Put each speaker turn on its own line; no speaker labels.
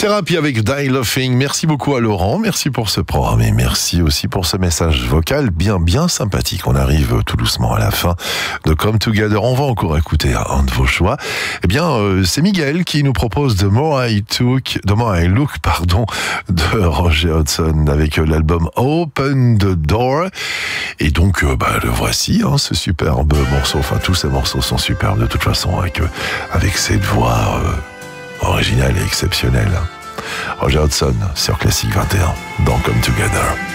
Thérapie avec Die Laughing. Merci beaucoup à Laurent, merci pour ce programme et merci aussi pour ce message vocal bien sympathique. On arrive tout doucement à la fin de Come Together. On va encore écouter un de vos choix. Eh bien, c'est Miguel qui nous propose The More I Look, de Roger Hodgson avec l'album Open the Door. Et donc, le voici, ce superbe morceau. Enfin, tous ces morceaux sont superbes de toute façon avec cette voix originale et exceptionnelle. Roger Hodgson sur Classique 21 dans Come Together.